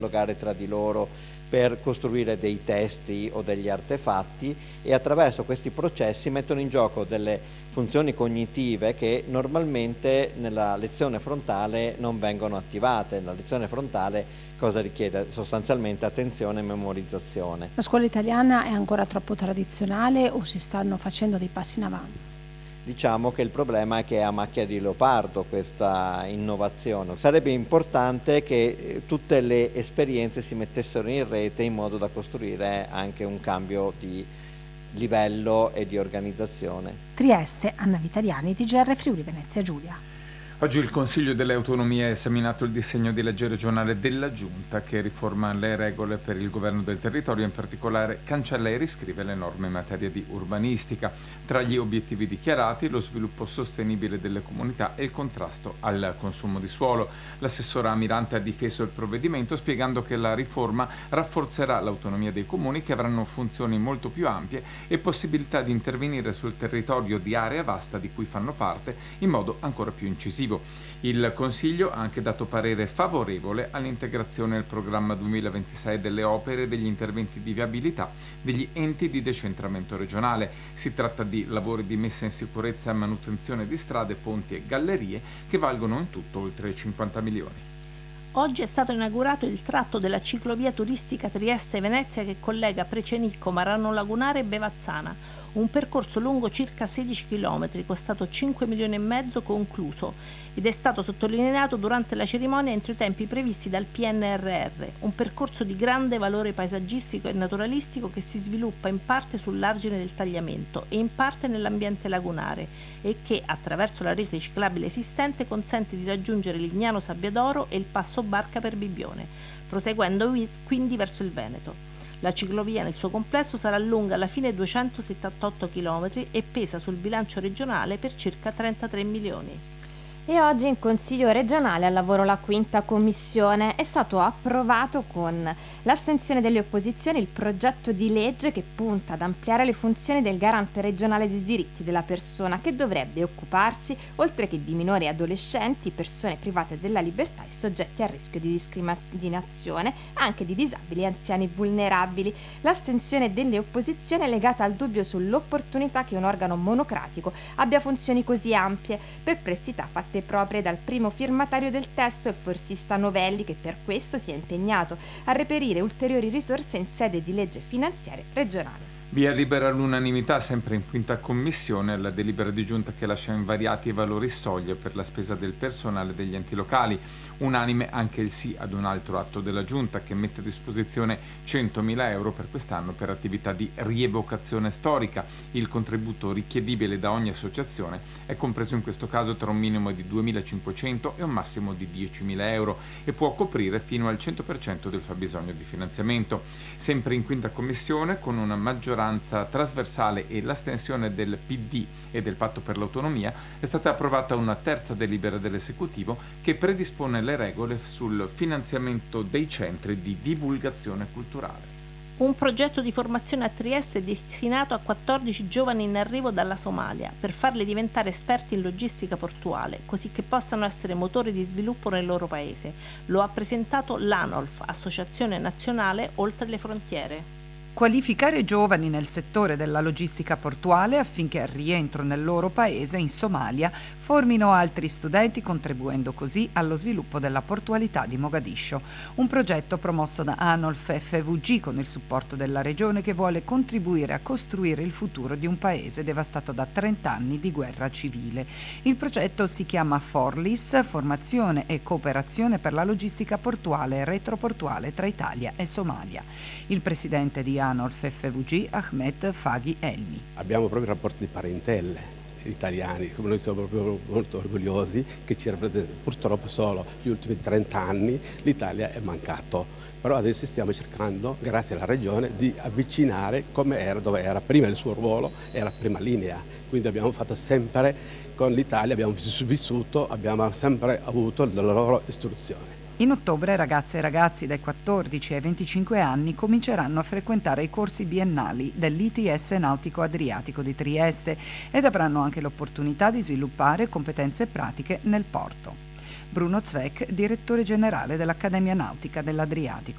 dialogare tra di loro per costruire dei testi o degli artefatti, e attraverso questi processi mettono in gioco delle funzioni cognitive che normalmente nella lezione frontale non vengono attivate. La lezione frontale cosa richiede? Sostanzialmente attenzione e memorizzazione. La scuola italiana è ancora troppo tradizionale o si stanno facendo dei passi in avanti? Diciamo che il problema è che è a macchia di leopardo questa innovazione. Sarebbe importante che tutte le esperienze si mettessero in rete in modo da costruire anche un cambio di livello e di organizzazione. Trieste, Anna Vitaliani, TGR Friuli Venezia Giulia. Oggi il Consiglio delle Autonomie ha esaminato il disegno di legge regionale della Giunta che riforma le regole per il governo del territorio, in particolare cancella e riscrive le norme in materia di urbanistica. Tra gli obiettivi dichiarati lo sviluppo sostenibile delle comunità e il contrasto al consumo di suolo. L'assessora Amirante ha difeso il provvedimento spiegando che la riforma rafforzerà l'autonomia dei comuni, che avranno funzioni molto più ampie e possibilità di intervenire sul territorio di area vasta di cui fanno parte in modo ancora più incisivo. Il Consiglio ha anche dato parere favorevole all'integrazione del programma 2026 delle opere e degli interventi di viabilità degli enti di decentramento regionale. Si tratta di lavori di messa in sicurezza e manutenzione di strade, ponti e gallerie che valgono in tutto oltre 50 milioni. Oggi è stato inaugurato il tratto della ciclovia turistica Trieste-Venezia che collega Precenicco, Marano Lagunare e Bevazzana, un percorso lungo circa 16 km, costato 5 milioni e mezzo concluso, ed è stato sottolineato durante la cerimonia entro i tempi previsti dal PNRR, un percorso di grande valore paesaggistico e naturalistico che si sviluppa in parte sull'argine del tagliamento e in parte nell'ambiente lagunare e che, attraverso la rete ciclabile esistente, consente di raggiungere Lignano Sabbiadoro e il passo Barca per Bibbione, proseguendo quindi verso il Veneto. La ciclovia nel suo complesso sarà lunga alla fine 278 km e pesa sul bilancio regionale per circa 33 milioni. E oggi in Consiglio regionale al lavoro la quinta commissione è stato approvato con l'astensione delle opposizioni il progetto di legge che punta ad ampliare le funzioni del garante regionale dei diritti della persona, che dovrebbe occuparsi, oltre che di minori e adolescenti, persone private della libertà e soggetti a rischio di discriminazione, anche di disabili e anziani vulnerabili. L'astensione delle opposizioni è legata al dubbio sull'opportunità che un organo monocratico abbia funzioni così ampie, perplessità fatte proprie dal primo firmatario del testo, il forsista Novelli, che per questo si è impegnato a reperire ulteriori risorse in sede di legge finanziaria regionale. Via libera all'unanimità sempre in quinta commissione alla delibera di giunta che lascia invariati i valori soglia per la spesa del personale degli enti locali. Unanime anche il sì ad un altro atto della giunta che mette a disposizione 100.000 euro per quest'anno per attività di rievocazione storica. Il contributo richiedibile da ogni associazione è compreso in questo caso tra un minimo di 2.500 e un massimo di 10.000 euro e può coprire fino al 100% del fabbisogno di finanziamento. Sempre in quinta commissione, con una maggioranza trasversale e l'astensione del PD e del Patto per l'Autonomia, è stata approvata una terza delibera dell'esecutivo che predispone le regole sul finanziamento dei centri di divulgazione culturale. Un progetto di formazione a Trieste è destinato a 14 giovani in arrivo dalla Somalia per farli diventare esperti in logistica portuale, così che possano essere motori di sviluppo nel loro paese. Lo ha presentato l'ANOLF, Associazione Nazionale Oltre le Frontiere. Qualificare giovani nel settore della logistica portuale affinché al rientro nel loro paese, in Somalia, formino altri studenti, contribuendo così allo sviluppo della portualità di Mogadiscio. Un progetto promosso da ANOLF FVG con il supporto della regione, che vuole contribuire a costruire il futuro di un paese devastato da 30 anni di guerra civile. Il progetto si chiama FORLIS, Formazione e Cooperazione per la Logistica Portuale e Retroportuale tra Italia e Somalia. Il presidente di ANOLF FVG, Ahmed Faghi Elmi. Abbiamo proprio rapporti di parentele italiani, come noi siamo proprio molto orgogliosi che ci rappresentano. Purtroppo solo gli ultimi 30 anni l'Italia è mancato, però adesso stiamo cercando, grazie alla regione, di avvicinare come era, dove era prima il suo ruolo, era prima linea, quindi abbiamo fatto sempre con l'Italia, abbiamo vissuto, abbiamo sempre avuto la loro istruzione. In ottobre ragazze e ragazzi dai 14 ai 25 anni cominceranno a frequentare i corsi biennali dell'ITS Nautico Adriatico di Trieste ed avranno anche l'opportunità di sviluppare competenze pratiche nel porto. Bruno Zweck, direttore generale dell'Accademia Nautica dell'Adriatico.